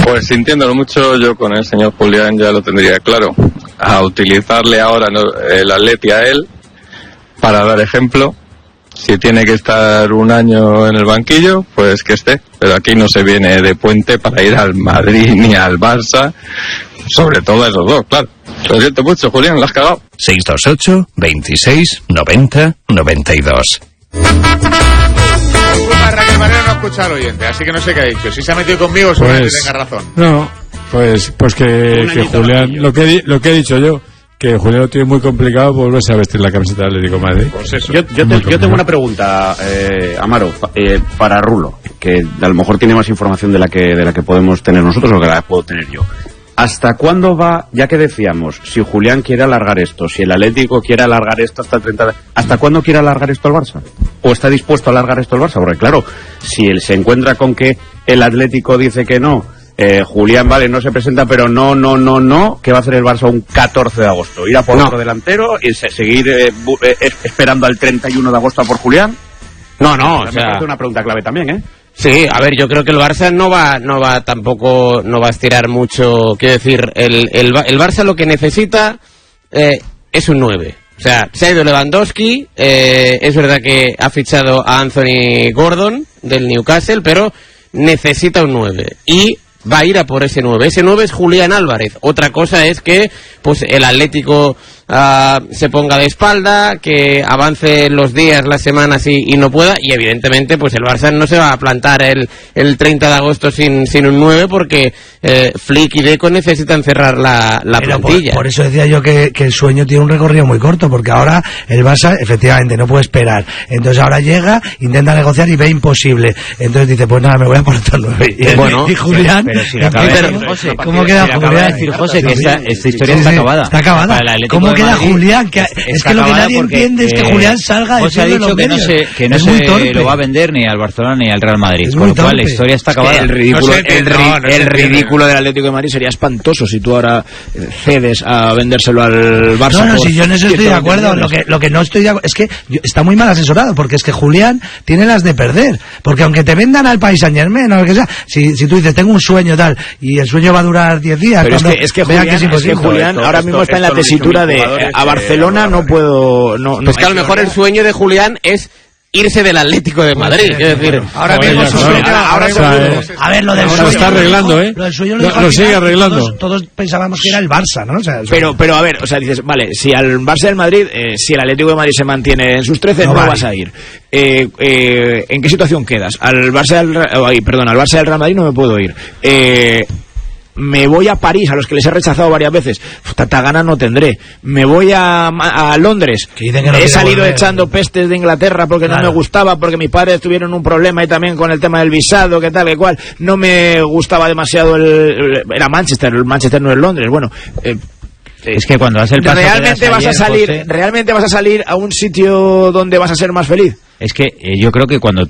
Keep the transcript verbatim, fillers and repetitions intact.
Pues sintiéndolo mucho, yo con el señor Julián ya lo tendría claro. A utilizarle ahora ¿no? el Atleti a él para dar ejemplo. Si tiene que estar un año en el banquillo, pues que esté. Pero aquí no se viene de puente para ir al Madrid ni al Barça. Sobre todo a esos dos, claro. Lo siento mucho, Julián, la has cagado. seis dos ocho, veintiséis, noventa, noventa y dos. Raquel Barrera no escucha al oyente, así que no sé qué ha dicho. Si se ha metido conmigo, seguramente pues, tenga razón. No, pues, pues que, que Julián, lo que, lo que he dicho yo, que Julián lo tiene muy complicado volverse a vestir la camiseta del Atlético de Madrid. Pues eso. Yo, yo, te, yo tengo una pregunta, eh, Amaro, eh, para Rulo, que a lo mejor tiene más información de la que de la que podemos tener nosotros o que la puedo tener yo. ¿Hasta cuándo va, ya que decíamos, si Julián quiere alargar esto, si el Atlético quiere alargar esto hasta el treinta de... ¿Hasta cuándo quiere alargar esto el Barça? ¿O está dispuesto a alargar esto el Barça? Porque claro, si él se encuentra con que el Atlético dice que no, eh, Julián, vale, no se presenta, pero no, no, no, no, ¿qué va a hacer el Barça un catorce de agosto? ¿Ir a por no. otro delantero y se, seguir eh, bu- eh, esperando al treinta y uno de agosto a por Julián? No, no, o sea... Me parece una pregunta clave también, ¿eh? Sí, a ver, yo creo que el Barça no va, no va tampoco, no va a estirar mucho. Quiero decir, el, el, el Barça lo que necesita eh, es un nueve. O sea, se ha ido Lewandowski, eh, es verdad que ha fichado a Anthony Gordon del Newcastle, pero necesita un nueve. Y va a ir a por ese nueve. Ese nueve es Julián Álvarez. Otra cosa es que pues el Atlético uh, se ponga de espalda, que avance los días, las semanas y, y no pueda. Y evidentemente pues el Barça no se va a plantar el, el treinta de agosto sin, sin un nueve porque eh, Flick y Deco necesitan cerrar la, la plantilla. Por, por eso decía yo que, que el sueño tiene un recorrido muy corto, porque ahora el Barça efectivamente no puede esperar. Entonces ahora llega, intenta negociar y ve imposible. Entonces dice, pues nada, me voy a poner otro nueve. Y, bueno, y Julián... Pero si lo acaba de decir José, ¿cómo queda si Julián? Acaba de decir José que esta, esta historia sí, está sí, acabada. Está acabada. ¿Cómo queda Madrid, Julián? Que, es que lo que nadie porque, entiende es que eh, Julián salga de José ha dicho que no se, que no se lo va a vender ni al Barcelona ni al Real Madrid. Con lo cual la historia está acabada. Es que el ridículo, no el, entiende, ri, no, no el ridículo del Atlético de Madrid sería espantoso si tú ahora cedes a vendérselo al Barça. No, no, por si yo en eso estoy de acuerdo. Lo que, lo que no estoy de acuerdo es que yo, está muy mal asesorado, porque es que Julián tiene las de perder. Porque aunque te vendan al Paris Saint-Germain o lo que sea, si, si tú dices, tengo un sueño tal, y el sueño va a durar diez días, pero es que, es que Julián, que es es que Julián esto, ahora esto, mismo está en la tesitura de a Barcelona no puedo... No, no pues que a lo mejor el sueño de Julián es irse del Atlético de Madrid. Es decir, ahora mismo su sueño, ahora seguro. A ver, lo del sueño lo está arreglando, ¿eh? Lo del sueño lo, lo sigue arreglando. Todos, todos pensábamos que era el Barça, ¿no? O sea, pero, pero a ver, o sea, dices, vale, si al Barça del Madrid, eh, si el Atlético de Madrid se mantiene en sus trece, no, no vale. vas a ir. Eh, eh, ¿En qué situación quedas? Al Barça del, oh, ay, perdón, al Barça del Real Madrid no me puedo ir. Eh... Me voy a París, a los que les he rechazado varias veces. Tanta gana no tendré. Me voy a, a Londres. Que que no he salido volver. echando pestes de Inglaterra porque claro. no me gustaba, porque mis padres tuvieron un problema y también con el tema del visado, que tal, que cual. No me gustaba demasiado el... Era Manchester, el Manchester no es Londres. Bueno... Eh, es que cuando das el paso realmente vas ayer, a salir, José, realmente vas a salir a un sitio donde vas a ser más feliz. Es que eh, yo creo que cuando